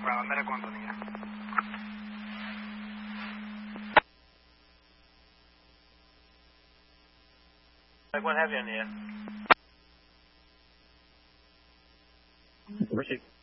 Bravo, andare contro linea. Like 1 heavy on the air. Receive.